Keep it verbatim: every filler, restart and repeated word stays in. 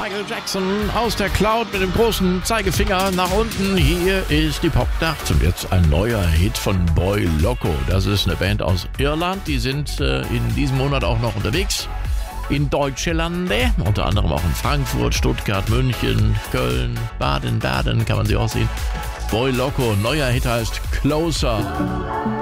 Michael Jackson aus der Cloud mit dem großen Zeigefinger nach unten. Hier ist die Popnacht und jetzt ein neuer Hit von Boy Loco. Das ist eine Band aus Irland. Die sind äh, in diesem Monat auch noch unterwegs in Deutschlande. Unter anderem auch in Frankfurt, Stuttgart, München, Köln, Baden-Baden kann man sie auch sehen. Boy Loco, neuer Hit heißt Closer.